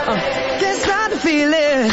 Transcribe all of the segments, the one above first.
Can't stop the feeling.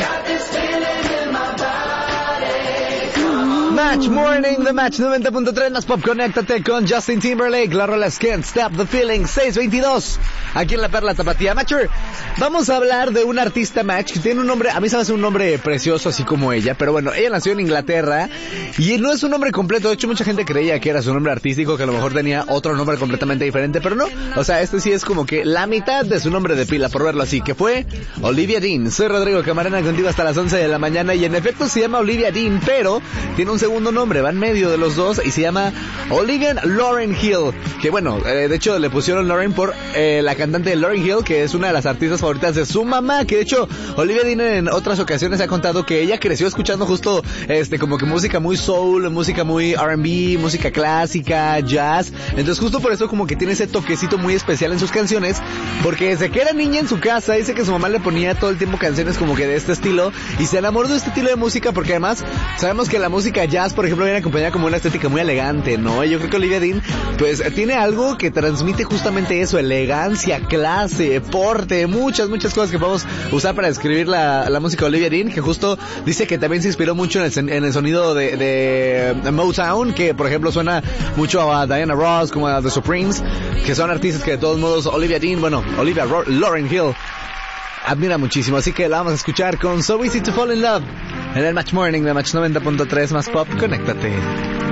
Match Morning, The Match 90.3, más pop, conéctate con Justin Timberlake, la rola es Can't Stop the Feeling, 6:22, aquí en La Perla Tapatía. Matcher, vamos a hablar de un artista, Match, que tiene un nombre, a mí se me hace un nombre precioso, así como ella, pero bueno, ella nació en Inglaterra, y no es un nombre completo, de hecho mucha gente creía que era su nombre artístico, que a lo mejor tenía otro nombre completamente diferente, pero no, o sea, este sí es como que la mitad de su nombre de pila, por verlo así, que fue Olivia Dean. Soy Rodrigo Camarena, contigo hasta las 11 de la mañana, y en efecto se llama Olivia Dean, pero tiene un segundo nombre, va en medio de los dos y se llama Olivia Lauryn Hill, que bueno, de hecho le pusieron Lauryn por la cantante Lauryn Hill, que es una de las artistas favoritas de su mamá, que de hecho Olivia Dean en otras ocasiones ha contado que ella creció escuchando justo como que música muy soul, música muy R&B, música clásica, jazz, entonces justo por eso como que tiene ese toquecito muy especial en sus canciones, porque desde que era niña en su casa dice que su mamá le ponía todo el tiempo canciones como que de este estilo y se enamoró de este estilo de música, porque además sabemos que la música jazz, por ejemplo, viene acompañada como una estética muy elegante, ¿no? Y yo creo que Olivia Dean, pues, tiene algo que transmite justamente eso, elegancia, clase, porte, muchas cosas que podemos usar para describir la música de Olivia Dean, que justo dice que también se inspiró mucho en el sonido de Motown, que por ejemplo suena mucho a Diana Ross, como a The Supremes, que son artistas que de todos modos Olivia Lauryn Hill admira muchísimo, así que la vamos a escuchar con So Easy to Fall in Love en el Match Morning de Match 90.3 más pop, conéctate.